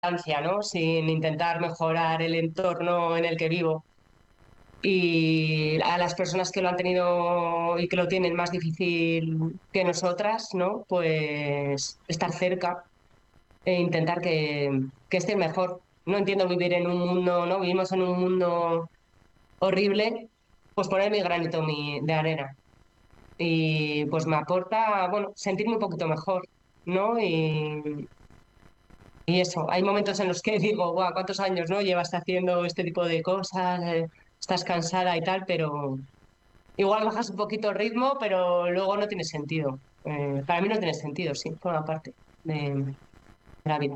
¿no? Sin intentar mejorar el entorno en el que vivo. Y a las personas que lo han tenido y que lo tienen más difícil que nosotras, ¿no? Pues estar cerca e intentar que estén mejor. No entiendo vivir en un mundo, ¿no? Vivimos en un mundo horrible, pues poner mi granito de arena. Y pues me aporta, bueno, sentirme un poquito mejor, ¿no? Y eso, hay momentos en los que digo, guau, ¿cuántos años, no? Llevas haciendo este tipo de cosas, estás cansada y tal, pero igual bajas un poquito el ritmo, pero luego no tiene sentido. Para mí no tiene sentido, sí, forma parte de la vida.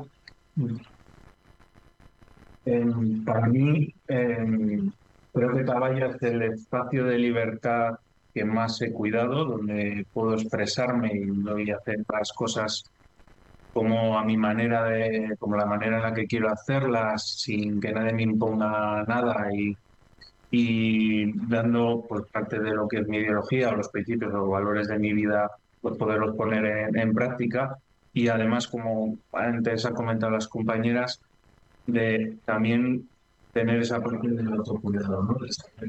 Para mí, creo que Tabaya es el espacio de libertad que más he cuidado, donde puedo expresarme y doy a hacer las cosas como a mi manera como la manera en la que quiero hacerlas, sin que nadie me imponga nada y dando pues parte de lo que es mi ideología o los principios o valores de mi vida, pues poderlos poner en práctica. Y además, como antes han comentado las compañeras, de también tener esa parte del autocuidado, ¿no? De saber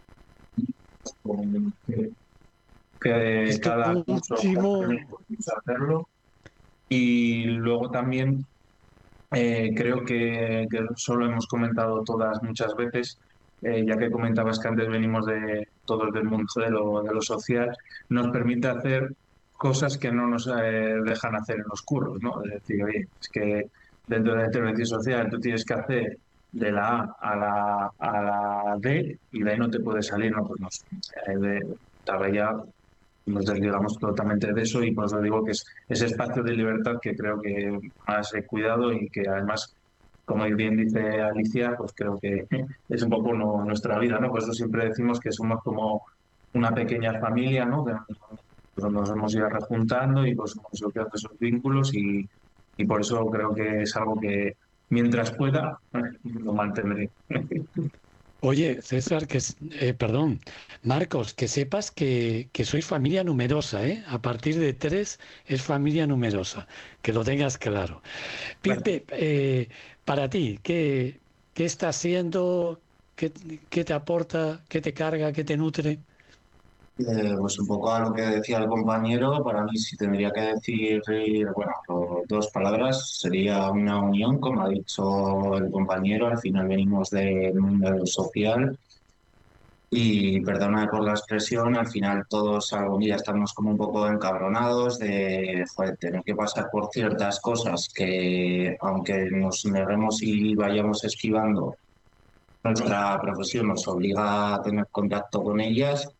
que, que Esto cada curso, cada último, técnico piensa hacerlo. Y luego también creo que eso lo hemos comentado todas muchas veces, ya que comentabas que antes venimos de todos del mundo de lo social, nos permite hacer cosas que no nos dejan hacer en los curros, ¿no? Es decir, oye, es que dentro de la intervención social tú tienes que hacer de la A a la D y de ahí no te puede salir, ¿no? Pues no sé, estaba ya nos desligamos totalmente de eso y por eso digo que es ese espacio de libertad que creo que más he cuidado y que además, como bien dice Alicia, pues creo que es un poco nuestra vida, ¿no? Por eso siempre decimos que somos como una pequeña familia, ¿no? Que pues, nos hemos ido rejuntando y pues hemos ido creando esos vínculos y por eso creo que es algo que mientras pueda lo mantendré. oye, César, perdón, Marcos, que sepas que sois familia numerosa, ¿eh? A partir de tres es familia numerosa, que lo tengas claro. Pipe, para ti, ¿qué está haciendo? ¿Qué te aporta? ¿Qué te carga? ¿Qué te nutre? Pues un poco a lo que decía el compañero, para mí si tendría que decir, bueno, dos palabras, sería una unión, como ha dicho el compañero, al final venimos del mundo social y perdona por la expresión, al final todos algún día estamos como un poco encabronados de joder, tener que pasar por ciertas cosas que aunque nos neguemos y vayamos esquivando, nuestra profesión nos obliga a tener contacto con ellas.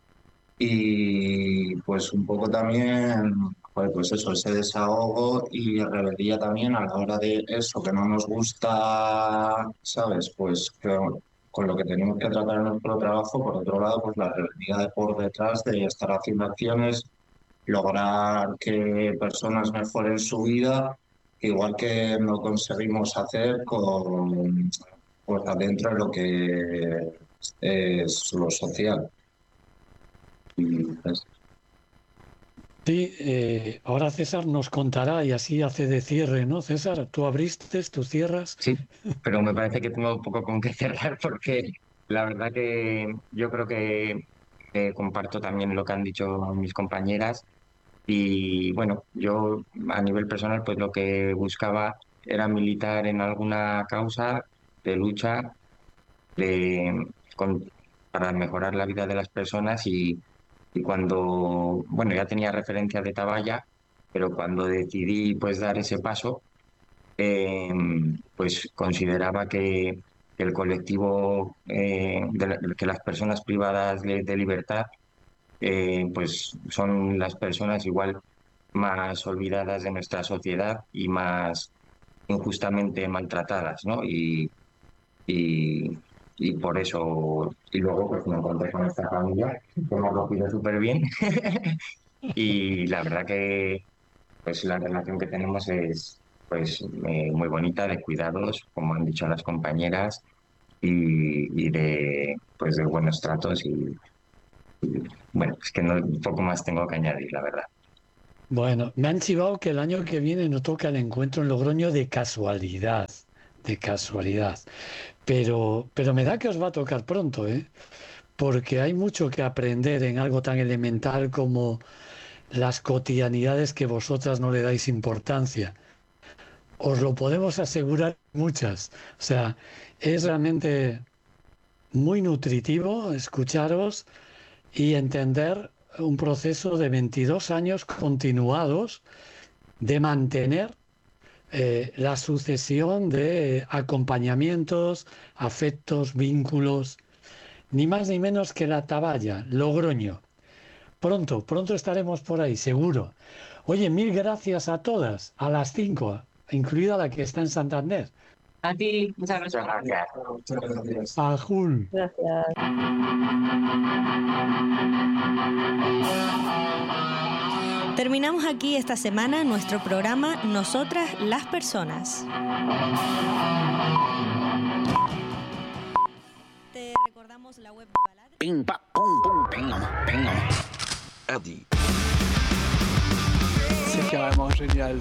Y pues un poco también, pues eso, ese desahogo y rebeldía también a la hora de eso que no nos gusta, ¿sabes? Pues con lo que tenemos que tratar en nuestro trabajo, por otro lado, pues la rebeldía de por detrás de estar haciendo acciones, lograr que personas mejoren su vida, igual que no conseguimos hacer con, pues adentro de lo que es lo social. Y, pues, Sí, ahora César nos contará y así hace de cierre, ¿no? César, tú abriste, tú cierras. Sí, pero me parece que tengo un poco con qué cerrar porque la verdad que yo creo que comparto también lo que han dicho mis compañeras y bueno, yo a nivel personal pues lo que buscaba era militar en alguna causa de lucha de, con- para mejorar la vida de las personas y cuando, bueno, ya tenía referencia de Tabaya, pero cuando decidí pues dar ese paso eh, pues consideraba que el colectivo, que las personas privadas de libertad, pues son las personas igual más olvidadas de nuestra sociedad y más injustamente maltratadas, ¿no? Y, y por eso, y luego pues me encontré con esta familia, que me ha acogido súper bien. Y la verdad que pues la relación que tenemos es pues muy bonita, de cuidados, como han dicho las compañeras, y de pues de buenos tratos y, bueno, es que no poco más tengo que añadir, la verdad. Bueno, me han chivado que el año que viene no toca el encuentro en Logroño de casualidad. Pero me da que os va a tocar pronto, ¿eh? Porque hay mucho que aprender en algo tan elemental como las cotidianidades que vosotras no le dais importancia. Os lo podemos asegurar muchas. O sea, es realmente muy nutritivo escucharos y entender un proceso de 22 años continuados de mantener la sucesión de acompañamientos, afectos, vínculos, ni más ni menos que la Taballa, Logroño. Pronto estaremos por ahí, seguro. Oye, mil gracias a todas, a las 5, incluida la que está en Santander. A ti, muchas Muchas gracias. gracias. Muchas gracias. A Jul. Gracias. Terminamos aquí esta semana nuestro programa Nosotras las Personas. Te recordamos la web de Baladre. Ping, pa, pum, pum, ping, ping. Adi. C'est carrément génial.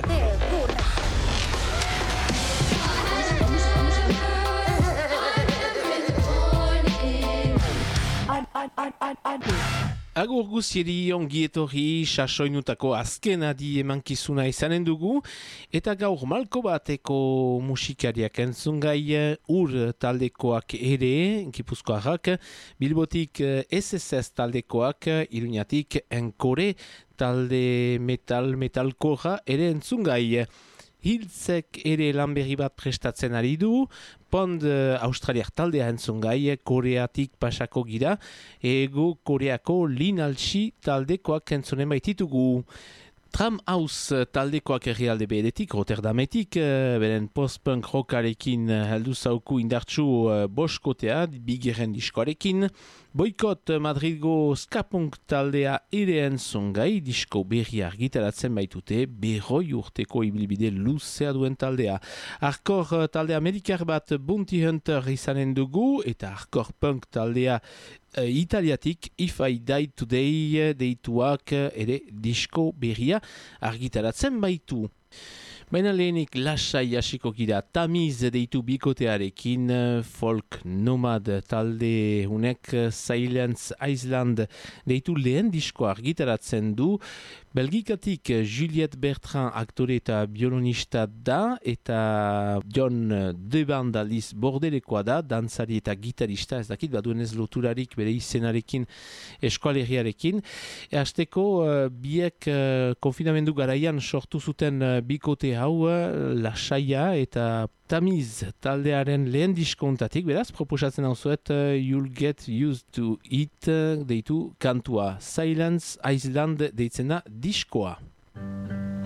Agur guzieri ongi etorri sasoinutako azken adi emankizuna izanen dugu, eta gaur malko bateko musikariak entzungai ur taldekoak ere, Gipuzkoarrak, Bilbotik SSS taldekoak, Iruñatik Enkore talde metalkorra ere entzungai. Hiltzek ere lan berri bat prestatzen ari du, Pond australiak taldea entzungai, Koreatik pasako gira, ego Koreako Linaltsi taldekoak entzunen baititugu. Tram House taldekoak herrialde beretik, Rotterdametik, beren post-punk rockarekin heldu zauku indartsu boskotea, bigeren diskoarekin. Boikot Madridgo skapunk taldea ere entzungai, disko berri argitaratzen baitute, 100 urteko ibilbide luzea duen taldea. Hardcore talde amerikar bat Bounty Hunter izanen dugu, eta hardcore punk taldea italiatik If I Die Today deituak ere disko berria argitaratzen baitu. Baina lehenik lasai hasiko gira Tamiz deitu bikotearekin, folk nomad talde hunek Silence Island deitu lehen disko argitaratzen du. Belgikatik Juliette Bertrand aktore eta biolonista da, eta John Deband aliz bordelekoa da, dantzari eta gitarista, ez dakit, baduen ez loturarik bere izenarekin eskualeriarekin. Hasteko biek konfinamendu garaian sortu zuten bikote hau, lasaia eta Tamiz taldearen lehen diskontatik, beraz, proposatzen hau zuet You'll Get Used to It deitu kantua. Silence Island deitzen da diskoa.